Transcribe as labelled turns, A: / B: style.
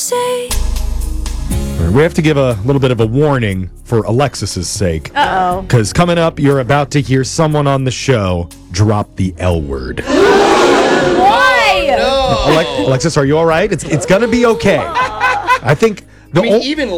A: say.
B: We have to give a little bit of a warning for Alexis's sake.
C: Uh-oh.
B: Because coming up, you're about to hear someone on the show drop the L word.
C: Why?
D: No.
B: Alexis, are you all right? It's going to be okay. I think
D: I mean, even